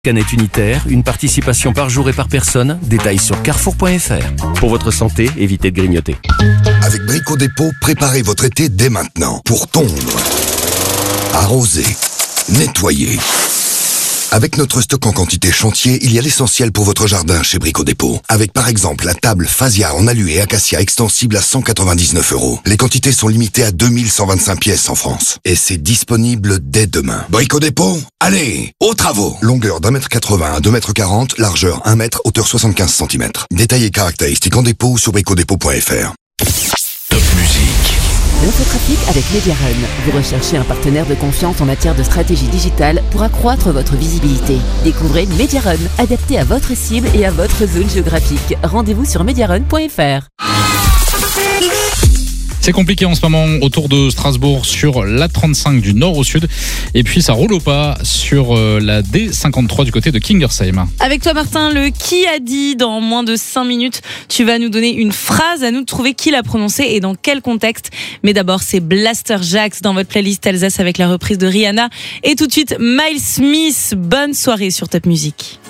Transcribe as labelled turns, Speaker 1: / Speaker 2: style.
Speaker 1: Canette unitaire, une participation par jour et par personne. Détails sur carrefour.fr. Pour votre santé, évitez de grignoter.
Speaker 2: Avec Brico Dépôt, préparez votre été dès maintenant. Pour tondre, arroser, nettoyer. Avec notre stock en quantité chantier, il y a l'essentiel pour votre jardin chez Brico Dépôt. Avec par exemple la table Phasia en alu et acacia extensible à 199 €. Les quantités sont limitées à 2125 pièces en France. Et c'est disponible dès demain. Brico Dépôt, allez, aux travaux. Longueur d'1,80 m à 2,40 m, largeur 1 m, hauteur 75 cm. Détails et caractéristiques en dépôt sur bricodépôt.fr.
Speaker 3: Top Musique.
Speaker 4: L'infotrafic avec Mediarun. Vous recherchez un partenaire de confiance en matière de stratégie digitale pour accroître votre visibilité. Découvrez Mediarun, adapté à votre cible et à votre zone géographique. Rendez-vous sur mediarun.fr.
Speaker 5: C'est compliqué en ce moment autour de Strasbourg sur l'A35 du nord au sud. Et puis ça roule au pas sur la D53 du côté de Kingersheim.
Speaker 6: Avec toi Martin, le qui a dit dans moins de 5 minutes. Tu vas nous donner une phrase, à nous de trouver qui l'a prononcée et dans quel contexte. Mais d'abord c'est Blaster Jaxx dans votre playlist Alsace avec la reprise de Rihanna. Et tout de suite Miles Smith. Bonne soirée sur Top Musique.